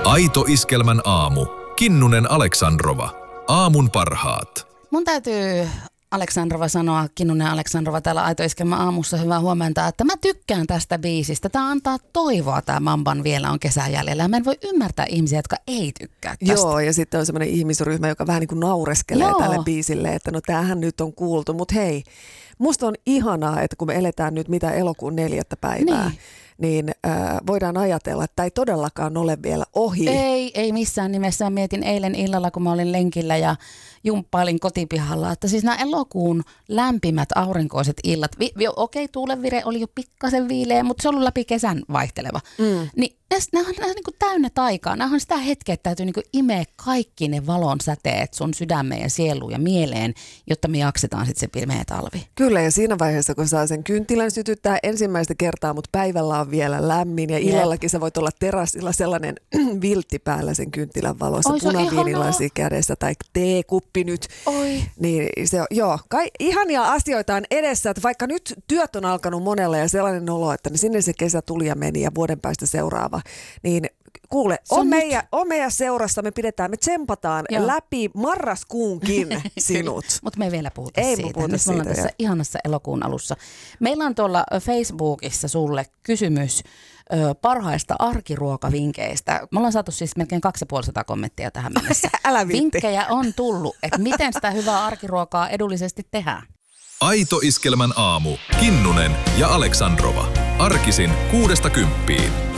Aito Iskelmän aamu. Kinnunen Aleksandrova. Aamun parhaat. Mun täytyy Aleksandrova sanoa, Kinnunen Aleksandrova täällä Aito Iskelmän aamussa, hyvää huomenta, että mä tykkään tästä biisistä. Tää antaa toivoa, tää Mamban Vielä on kesän jäljellä. Mä en voi ymmärtää ihmisiä, jotka ei tykkää tästä. Joo, ja sitten on semmoinen ihmisryhmä, joka vähän niin kuin naureskelee tälle biisille, että no tämähän nyt on kuultu. Mutta hei, musta on ihanaa, että kun me eletään nyt elokuun 4. päivää, niin voidaan ajatella, että tämä ei todellakaan ole vielä ohi. Ei missään nimessä. Mietin eilen illalla, kun mä olin lenkillä ja jumppailin kotipihalla, että siis nämä elokuun lämpimät aurinkoiset illat, okei, tuulenvire oli jo pikkasen viileä, mutta se on ollut läpi kesän vaihteleva. Niin nämä on niin kuin täynnä taikaa. Nämä on sitä hetkeä, että täytyy niin kuin imeä kaikki ne valon säteet sun sydämeen ja sieluun ja mieleen, jotta me jaksetaan sitten se pimeä talvi. Kyllä, ja siinä vaiheessa, kun saa sen kynttilän sytyttää ensimmäistä kertaa, mutta päivällä on vielä lämmin ja illallakin sä voit olla terassilla sellainen viltti päällä sen kynttilän valossa, punaviinilasi kädessä tai teekuppi nyt. Oi. Niin se on, ihania asioita on edessä, että vaikka nyt työt on alkanut monella ja sellainen olo, että sinne se kesä tuli ja meni ja vuoden päästä seuraava, niin kuule, on meidän seurassa, me tsempataan läpi marraskuunkin sinut. Mutta me ei vielä puhuta siitä. Nyt me ollaan tässä ihanassa elokuun alussa. Meillä on tuolla Facebookissa sulle kysymys parhaista arkiruokavinkkeistä. Me ollaan saatu siis melkein 250 kommenttia tähän mennessä. Älä viitti. Vinkkejä on tullut, että miten sitä hyvää arkiruokaa edullisesti tehdään. Aito Iskelmän aamu. Kinnunen ja Aleksandrova. Arkisin 6–10.